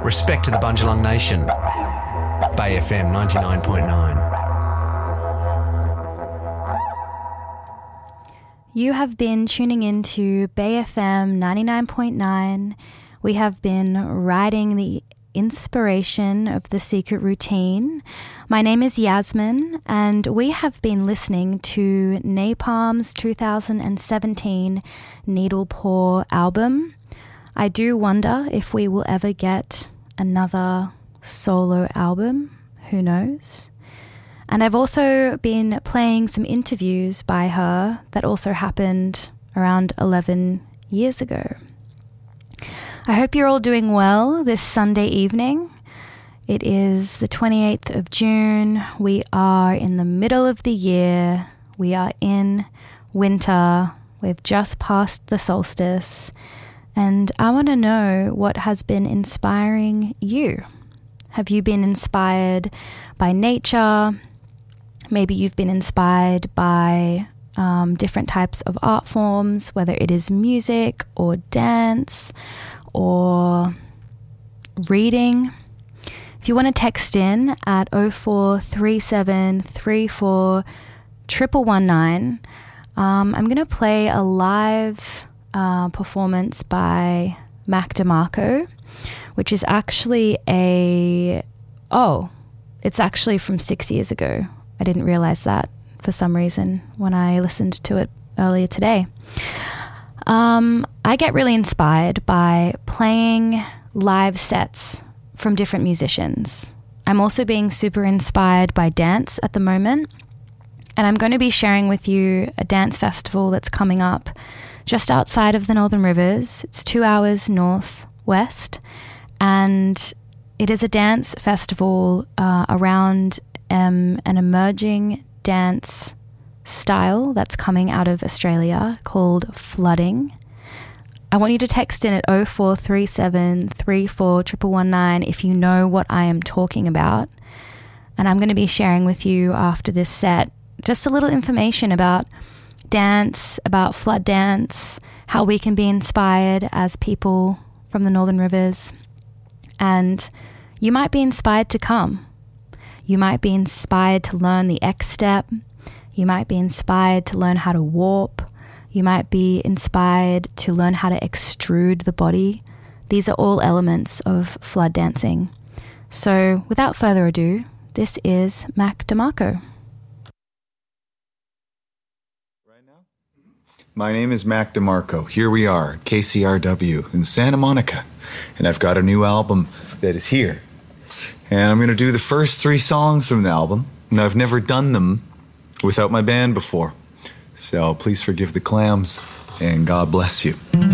Respect to the Bundjalung Nation. Bay FM 99.9. You have been tuning into Bay FM 99.9. We have been riding the inspiration of The Secret Routine. My name is Yasmin, and we have been listening to Napalm's 2017 Needle Pour album. I do wonder if we will ever get another solo album. Who knows? And I've also been playing some interviews by her that also happened around 11 years ago. I hope you're all doing well this Sunday evening. It is the 28th of June. We are in the middle of the year. We are in winter. We've just passed the solstice. And I want to know what has been inspiring you. Have you been inspired by nature? Maybe you've been inspired by different types of art forms, whether it is music or dance or reading. If you want to text in at 0437 34 119, I'm going to play a live performance by Mac DeMarco, which is actually it's actually from 6 years ago. I didn't realize that for some reason when I listened to it earlier today. I get really inspired by playing live sets from different musicians. I'm also being super inspired by dance at the moment, and I'm going to be sharing with you a dance festival that's coming up just outside of the Northern Rivers. It's 2 hours northwest, and it is a dance festival around an emerging dance style that's coming out of Australia called flooding. I want you to text in at 0437 34 119 if you know what I am talking about. And I'm going to be sharing with you after this set just a little information about dance, about flood dance, how we can be inspired as people from the Northern Rivers. And you might be inspired to come. You might be inspired to learn the X step. You might be inspired to learn how to warp. You might be inspired to learn how to extrude the body. These are all elements of flood dancing. So without further ado, this is Mac DeMarco. My name is Mac DeMarco. Here we are at KCRW in Santa Monica. And I've got a new album that is here. And I'm going to do the first 3 songs from the album. And I've never done them without my band before. So please forgive the clams, and God bless you.